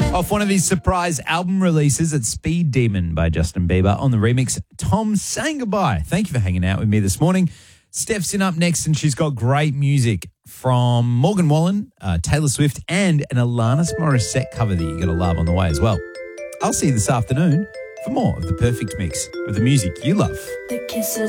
Off one of his surprise album releases at Speed Demon by Justin Bieber on the remix, Tom Saying Goodbye. Thank you for hanging out with me this morning. Steph's in up next and she's got great music from Morgan Wallen, Taylor Swift and an Alanis Morissette cover that you're going to love on the way as well. I'll see you this afternoon for more of the perfect mix of the music you love. The kisses.